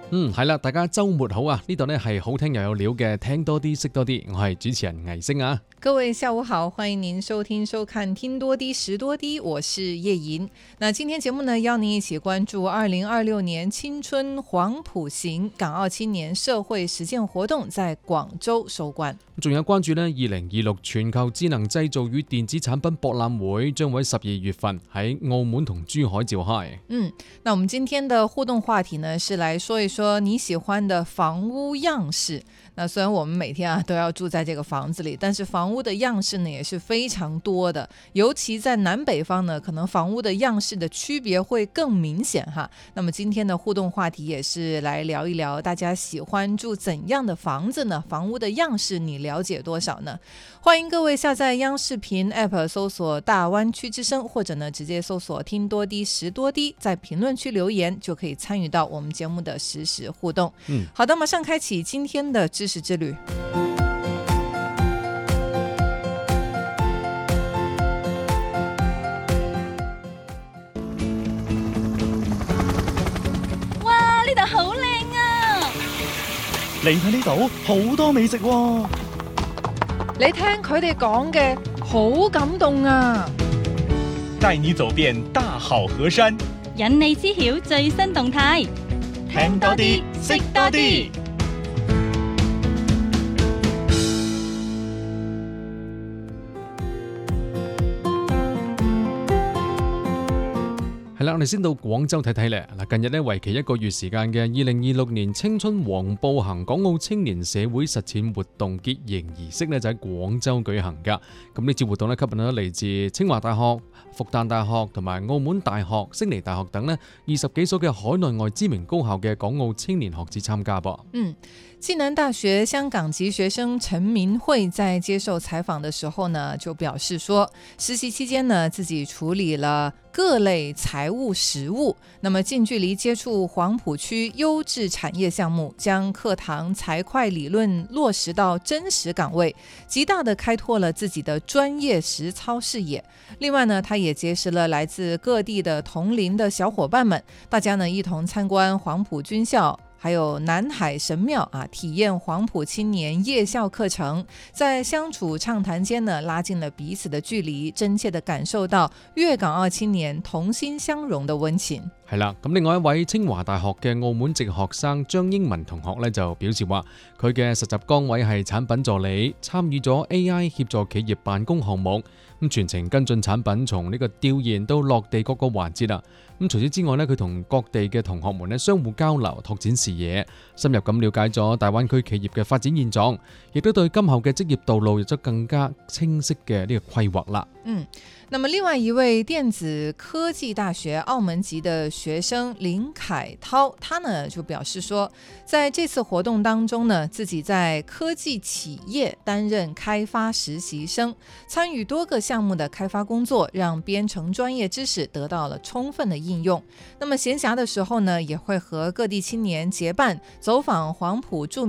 係啦，大家周末好啊！呢度呢係好聽又有料嘅，聽多啲識多啲，我係主持人魏星啊。 各位下午好，欢迎您收听收看听多啲识多啲，我是叶莹。那今天节目呢，邀您一起关注2026年青春黄埔行港澳青年社會實踐活動在廣州收官。 仲有關注呢2026全球智能製造與電子產品博覽會將會喺12月份喺澳門同珠海召開。 那我們今天的互動話題呢，是來說一說你喜歡的房屋樣式。那雖然我們每天都要住在這個房子裡，但是房屋的樣式呢也是非常多的，尤其在南北方呢，可能房屋的樣式的區別會更明顯哈。那麼今天的互動話題也是來聊一聊大家喜歡住怎樣的房子呢？房屋的樣式你了解多少呢？歡迎各位下載央視頻 App 搜索大灣區之聲，或者呢直接搜索聽多啲識多啲，在評論區留言就可以參與到我們節目的實時互動。好的，馬上開啟今天的知識之旅。 哇，呢度好靚啊！ 你睇呢度好多美食喎。 你聽佢哋講嘅好感動啊！ 帶你走遍大好河山， 引你知曉最新動態， 聽多啲，識多啲。 係啦，我哋先到廣州睇睇咧。嗱，近日呢，為期1個月時間嘅2026年青春黃埔行港澳青年社會實踐活動結營儀式呢，就喺廣州舉行噶。咁呢次活動呢，吸引咗嚟自清華大學、復旦大學同埋澳門大學、悉尼大學等呢20幾所嘅海內外知名高校嘅港澳青年學子參加噃。 暨南大學香港籍學生陳明慧在接受採訪的時候呢，就表示說，實習期間呢，自己處理了各類財務實務，那麼近距離接觸黃埔區優質產業項目，將課堂財會理論落實到真實崗位，極大地開拓了自己的專業實操視野。另外呢，他也結識了來自各地的同齡的小夥伴們，大家呢一同參觀黃埔軍校，還有南海神廟啊，體驗黃埔青年夜校課程，在相處暢談間呢，拉近了彼此的距離，真切地感受到粵港澳青年同心相融的溫情。 係啦，咁另外一位清華大學嘅澳門籍學生張英文同學呢，就表示話，佢嘅實習崗位係產品助理，參與咗 AI 協助企業辦公項目，咁全程跟進產品從呢個調研到落地各個環節啦。咁除此之外呢，佢同各地嘅同學們呢相互交流，拓展視野，深入咁了解咗大灣區企業嘅發展現狀，亦都對今後嘅職業道路有咗更加清晰嘅呢個規劃啦。 那麼另外一位電子科技大學澳門籍的學生林凱濤，他呢就表示說，在這次活動當中呢，自己在科技企業擔任開發實習生，參與多個項目的開發工作，讓編程專業知識得到了充分的應用。那麼閒暇的時候呢，也會和各地青年結伴走訪黃埔著